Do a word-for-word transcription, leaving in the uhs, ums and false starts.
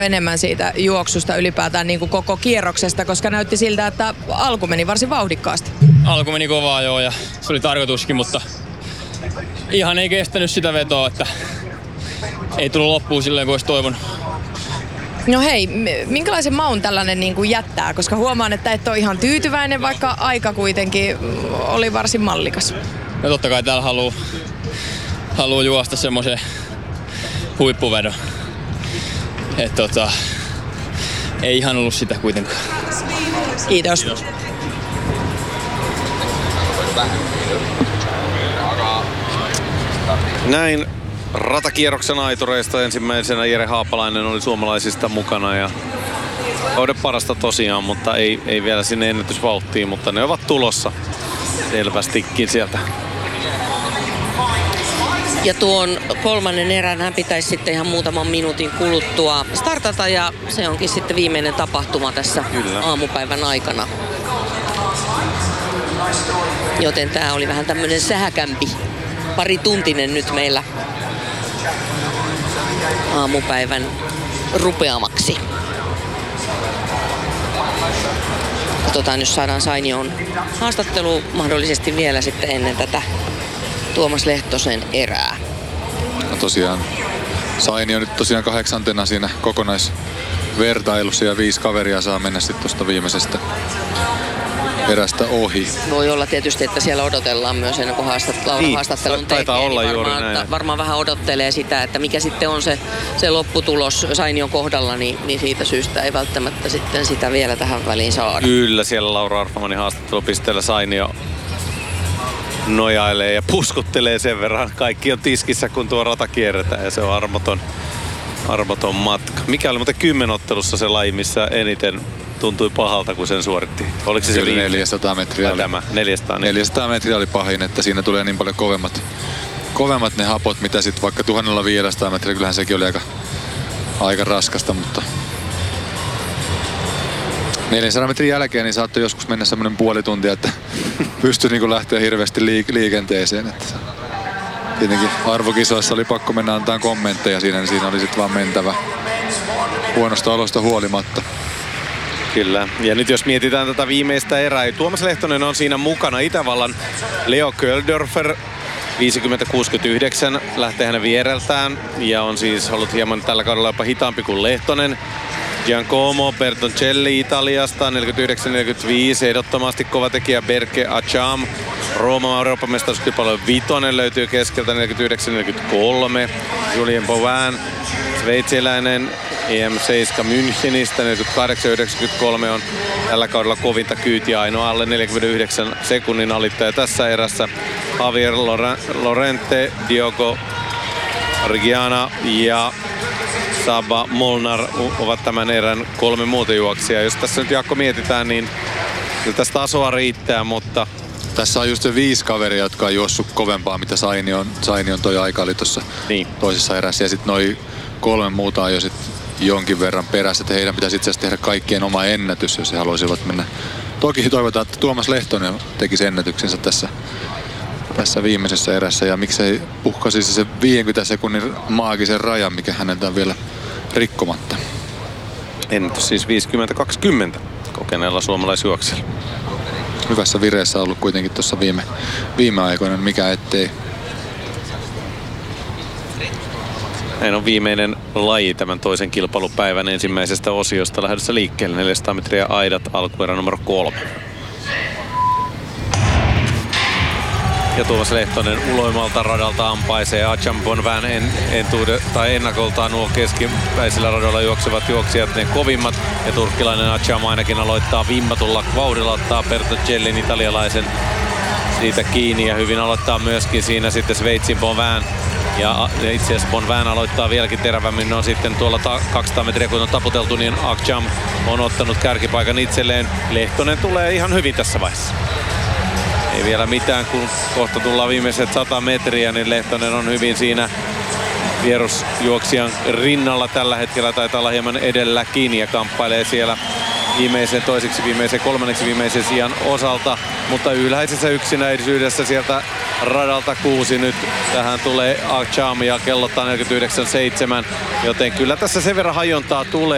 enemmän siitä juoksusta ylipäätään niin kuin koko kierroksesta, koska näytti siltä, että alku meni varsin vauhdikkaasti. Alku meni kovaa joo ja se oli tarkoituskin, mutta ihan ei kestänyt sitä vetoa, että ei tullut loppuun silleen kuin olisi toivonut. No hei, minkälaisen maun tällainen niin kuin jättää, koska huomaan, että et ole ihan tyytyväinen, vaikka aika kuitenkin oli varsin mallikas. No totta kai täällä haluu, haluu juosta semmoisen huippuvedon. Että tota, ei ihan ollut sitä kuitenkaan. Kiitos. Kiitos. Näin ratakierroksen aitureista ensimmäisenä Jere Haapalainen oli suomalaisista mukana ja kauden parasta tosiaan, mutta ei, ei vielä sinne ennätysvauhtiin, mutta ne ovat tulossa selvästikin sieltä. Ja tuon kolmannen erän hän pitäisi sitten ihan muutaman minuutin kuluttua startata ja se onkin sitten viimeinen tapahtuma tässä Kyllä. aamupäivän aikana. Joten tää oli vähän tämmönen sähäkämpi, pari tuntinen nyt meillä aamupäivän rupeamaksi. Katsotaan, jos saadaan Sainion haastattelu mahdollisesti vielä sitten ennen tätä Tuomas Lehtosen erää. No tosiaan Sainio nyt tosiaan kahdeksantena siinä kokonaisvertailussa ja viisi kaveria saa mennä sitten tuosta viimeisestä erästä ohi. Voi olla tietysti, että siellä odotellaan myös ennen kuin haastat- niin, haastattelun taitaa tekee. olla niin juuri varmaan, näin. varmaan vähän odottelee sitä, että mikä sitten on se, se lopputulos Sainion kohdalla, niin, niin siitä syystä ei välttämättä sitten sitä vielä tähän väliin saada. Kyllä siellä Laura Arfmanin haastattelupisteellä Sainio nojailee ja puskuttelee sen verran. Kaikki on tiskissä, kun tuo rata kierretään ja se on armoton, armoton matka. Mikä oli muuten kymmenottelussa se laji, missä eniten tuntui pahalta, kun sen suoritti? Oliko se se Kyllä neljäsataa metriä oli. Tämä? neljäsataa, neljäsataa metriä oli pahin, että siinä tulee niin paljon kovemmat, kovemmat ne hapot, mitä sitten vaikka tuhatviisisataa metriä. Kyllähän sekin oli aika, aika raskasta, mutta neljänsadan metrin jälkeen niin saattoi joskus mennä semmoinen puoli tuntia, että pystyi niin lähteä hirveästi liik- liikenteeseen. Että tietenkin arvokisoissa oli pakko mennä antaa kommentteja siinä, niin siinä oli sitten vaan mentävä huonosta olosta huolimatta. Kyllä. Ja nyt jos mietitään tätä viimeistä erää, Tuomas Lehtonen on siinä mukana. Itävallan Leo Köldörfer viisikymmentä kuusikymmentäyhdeksän lähtee hänen viereltään ja on siis ollut hieman tällä kaudella jopa hitaampi kuin Lehtonen. Giancomo Bertoncelli Italiasta neljäkymmentäyhdeksän neljäkymmentäviisi, ehdottomasti kova tekijä Berke Acham. Rooma Euroopan mestaruuskilpailun vitonen löytyy keskeltä neljäkymmentäyhdeksän neljäkymmentäkolme. Julien Boivin, sveitsiläinen E M seitsemän Münchenistä neljäkymmentäkahdeksan yhdeksänkymmentäkolme on tällä kaudella kovinta kyytiä, ainoa alle neljänkymmenenyhdeksän sekunnin alittaja tässä erässä. Javier Lorente, Diogo Argiana ja Saba Molnar ovat tämän erän kolme muuta juoksijaa. Jos tässä nyt Jaakko mietitään, niin tästä tasoa riittää, mutta tässä on just se viisi kaveria, jotka on juossut kovempaa, mitä Sainion, Sainion toi aika oli tuossa niin. toisessa erässä. Ja sitten noi kolme muuta on jo sit jonkin verran perässä, että heidän pitäisi itse asiassa tehdä kaikkien oma ennätys, jos he haluaisivat mennä. Toki toivotaan, että Tuomas Lehtonen tekisi ennätyksensä tässä, tässä viimeisessä erässä. Ja miksei puhkasisi se viidenkymmenen sekunnin maagisen rajan, mikä häneltä on vielä rikkomatta. Ennätys siis viisikymmentä kaksikymmentä kokeneella suomalaisjuoksella. Hyvässä vireessä ollut kuitenkin tuossa viime, viime aikoina, mikä ettei. Näin on viimeinen laji tämän toisen kilpailupäivän ensimmäisestä osiosta lähdössä liikkeelle. neljäsataa metriä aidat, alkuerä numero kolme. Ja Tuomas Lehtonen uloimalta radalta ampaisee. Acham Bonvin en, entuude, tai ennakoltaan nuo keskipäisillä radoilla juoksevat juoksijat ne kovimmat. Ja turkkilainen Acham ainakin aloittaa vimmatulla vauhdilla, ottaa Bertoncellin italialaisen siitä kiinni ja hyvin aloittaa myöskin siinä sitten Sveitsin Bonvin. Ja itse asiassa Bonvin aloittaa vieläkin terävämmin. No sitten tuolla ta- kaksisataa metriä kun on taputeltu, niin Acham on ottanut kärkipaikan itselleen. Lehtonen tulee ihan hyvin tässä vaiheessa. Ei vielä mitään, kun kohta tullaan viimeiset sata metriä, niin Lehtonen on hyvin siinä vierusjuoksijan rinnalla tällä hetkellä. Taitaa olla hieman edelläkin ja kamppailee siellä viimeisen toiseksi, viimeisen kolmanneksi viimeisen sijan osalta. Mutta ylhäisessä yksinäisyydessä sieltä radalta kuusi nyt tähän tulee Acham ja kellottaa neljäkymmentäyhdeksän seitsemän. Joten kyllä tässä sen verran hajontaa tulee.